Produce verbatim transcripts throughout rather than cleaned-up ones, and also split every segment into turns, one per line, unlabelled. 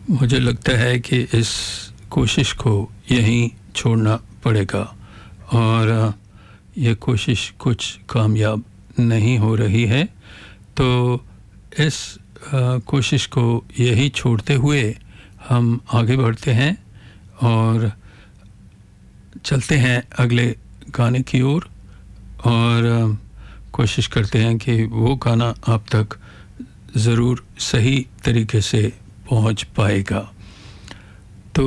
मुझे लगता है कि इस कोशिश को यहीं छोड़ना पड़ेगा और ये कोशिश कुछ कामयाब नहीं हो रही है, तो इस कोशिश को यही छोड़ते हुए हम आगे बढ़ते हैं और चलते हैं अगले गाने की ओर और कोशिश करते हैं कि वो गाना आप तक ज़रूर सही तरीके से पहुंच पाएगा। तो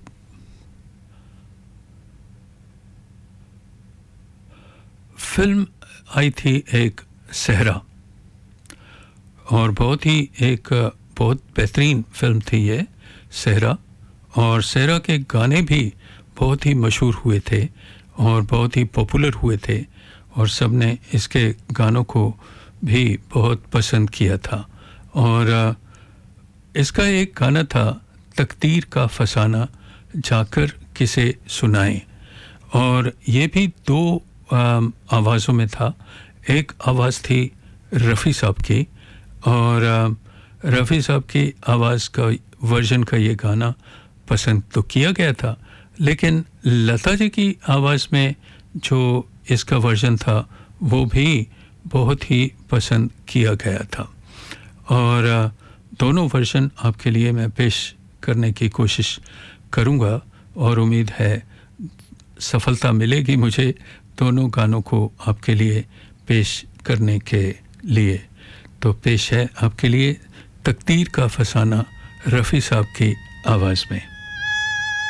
फिल्म आई थी एक सहरा और बहुत ही एक बहुत बेहतरीन फिल्म थी ये सहरा, और सहरा के गाने भी बहुत ही मशहूर हुए थे और बहुत ही पॉपुलर हुए थे और सब ने इसके गानों को भी बहुत पसंद किया था। और इसका एक गाना था तकदीर का फसाना जाकर किसे सुनाएं, और ये भी दो आवाज़ों में था। एक आवाज़ थी रफ़ी साहब की और रफ़ी साहब की आवाज़ का वर्जन का ये गाना पसंद तो किया गया था, लेकिन लता जी की आवाज़ में जो इसका वर्जन था वो भी बहुत ही पसंद किया गया था। और दोनों वर्जन आपके लिए मैं पेश करने की कोशिश करूँगा और उम्मीद है सफलता मिलेगी मुझे दोनों गानों को आपके लिए पेश करने के लिए। तो पेश है आपके लिए तकदीर का फसाना रफ़ी साहब की आवाज़ में।